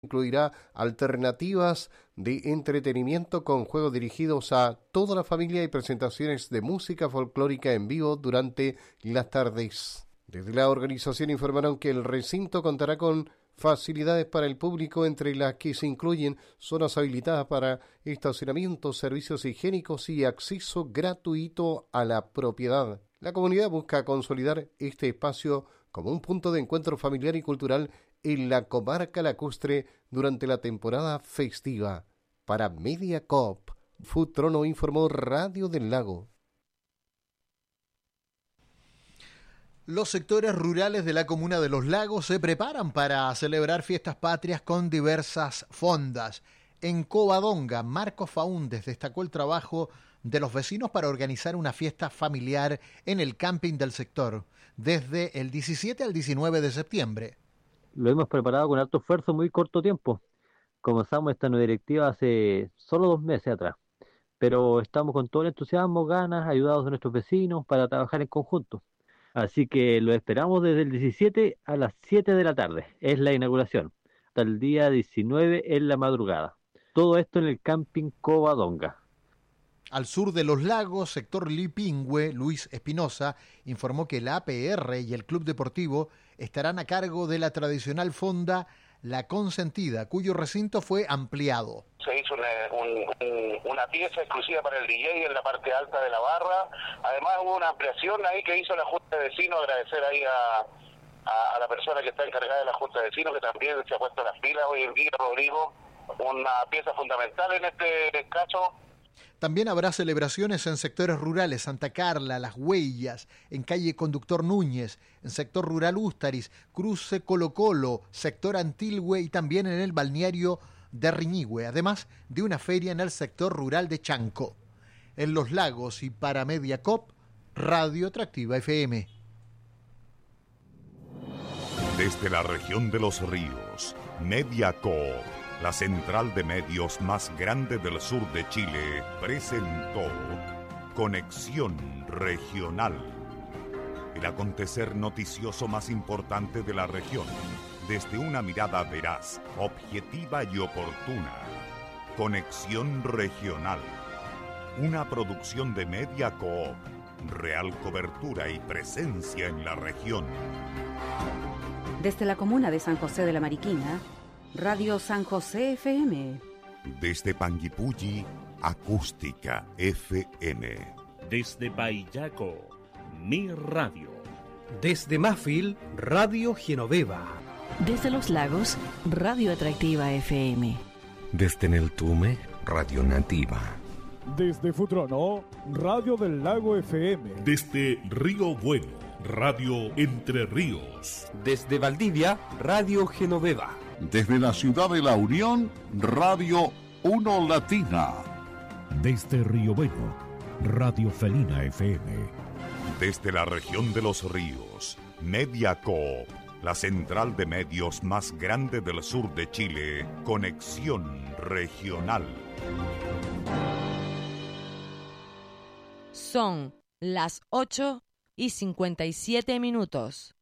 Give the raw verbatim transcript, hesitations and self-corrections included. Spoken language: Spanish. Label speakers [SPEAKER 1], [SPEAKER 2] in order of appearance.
[SPEAKER 1] incluirá alternativas de entretenimiento con juegos dirigidos a toda la familia y presentaciones de música folclórica en vivo durante las tardes. Desde la organización informaron que el recinto contará con facilidades para el público, entre las que se incluyen zonas habilitadas para estacionamiento, servicios higiénicos y acceso gratuito a la propiedad. La comunidad busca consolidar este espacio como un punto de encuentro familiar y cultural en la comarca lacustre durante la temporada festiva. Para Mediacorp, Futrono informó Radio del Lago.
[SPEAKER 2] Los sectores rurales de la comuna de Los Lagos se preparan para celebrar fiestas patrias con diversas fondas. En Covadonga, Marcos Faúndez destacó el trabajo de los vecinos para organizar una fiesta familiar en el camping del sector, desde el diecisiete al diecinueve de septiembre.
[SPEAKER 3] Lo hemos preparado con alto esfuerzo en muy corto tiempo. Comenzamos esta nueva directiva hace solo dos meses atrás, pero estamos con todo el entusiasmo, ganas, ayudados de nuestros vecinos para trabajar en conjunto. Así que lo esperamos desde el diecisiete a las siete de la tarde, es la inauguración, hasta el día diecinueve en la madrugada. Todo esto en el camping Covadonga.
[SPEAKER 2] Al sur de Los Lagos, sector Lipingüe, Luis Espinosa informó que la A P R y el Club Deportivo estarán a cargo de la tradicional fonda La Consentida, cuyo recinto fue ampliado.
[SPEAKER 4] Se hizo una, un, una pieza exclusiva para el D J en la parte alta de la barra. Además hubo una ampliación ahí que hizo la Junta de Vecinos, agradecer ahí a, a, a la persona que está encargada de la Junta de Vecinos, que también se ha puesto las pilas hoy en día, Rodrigo, una pieza fundamental en este caso.
[SPEAKER 2] También habrá celebraciones en sectores rurales, Santa Carla, Las Huellas, en calle Conductor Núñez, en sector rural Ústaris, Cruce Colo Colo, sector Antilhue y también en el balneario de Riñihue, además de una feria en el sector rural de Chanco. En Los Lagos y para Mediacorp, Radio Atractiva F M.
[SPEAKER 5] Desde la región de los ríos, Mediacorp, la central de medios más grande del sur de Chile, presentó Conexión Regional, el acontecer noticioso más importante de la región, desde una mirada veraz, objetiva y oportuna. Conexión Regional, una producción de Mediacorp, real cobertura y presencia en la región.
[SPEAKER 6] Desde la comuna de San José de la Mariquina, Radio San José F M.
[SPEAKER 5] Desde Panguipulli, Acústica F M.
[SPEAKER 7] Desde Payaco, Mi Radio.
[SPEAKER 8] Desde Mafil, Radio Genoveva.
[SPEAKER 9] Desde Los Lagos, Radio Atractiva F M.
[SPEAKER 10] Desde Neltume, Radio Nativa.
[SPEAKER 11] Desde Futrono, Radio del Lago F M.
[SPEAKER 7] Desde Río Bueno, Radio Entre Ríos.
[SPEAKER 8] Desde Valdivia, Radio Genoveva.
[SPEAKER 12] Desde la ciudad de La Unión, Radio Uno Latina.
[SPEAKER 13] Desde Río Bueno, Radio Felina F M.
[SPEAKER 5] Desde la región de los ríos, Mediacorp, la central de medios más grande del sur de Chile, Conexión Regional.
[SPEAKER 14] Son las ocho y cincuenta y siete minutos.